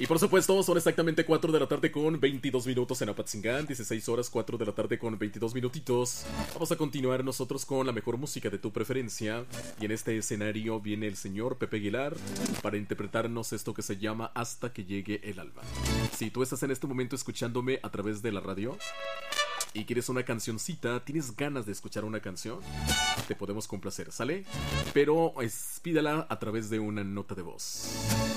Y por supuesto, son exactamente 4 de la tarde con 22 minutos en Apatzingán, 16 horas 4 de la tarde con 22 minutitos. Vamos a continuar nosotros con la mejor música de tu preferencia. Y en este escenario viene el señor Pepe Aguilar para interpretarnos esto que se llama Hasta que llegue el alba. Si tú estás en este momento escuchándome a través de la radio y quieres una cancioncita, tienes ganas de escuchar una canción, te podemos complacer, ¿sale? Pero pídala a través de una nota de voz.